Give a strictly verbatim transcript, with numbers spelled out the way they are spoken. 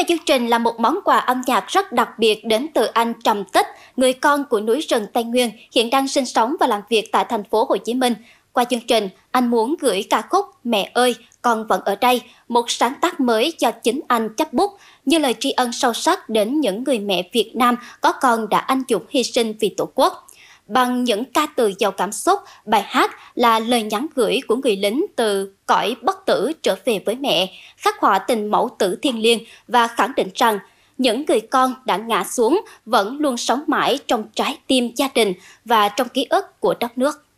theo chương trình là một món quà âm nhạc rất đặc biệt đến từ anh Trầm Tích, người con của núi rừng Tây Nguyên, hiện đang sinh sống và làm việc tại thành phố Hồ Chí Minh. Qua chương trình, anh muốn gửi ca khúc Mẹ ơi, con vẫn ở đây, một sáng tác mới do chính anh chấp bút, như lời tri ân sâu sắc đến những người mẹ Việt Nam có con đã anh dũng hy sinh vì Tổ quốc. Bằng những ca từ giàu cảm xúc, bài hát là lời nhắn gửi của người lính từ cõi bất tử trở về với mẹ, khắc họa tình mẫu tử thiêng liêng và khẳng định rằng những người con đã ngã xuống vẫn luôn sống mãi trong trái tim gia đình và trong ký ức của đất nước.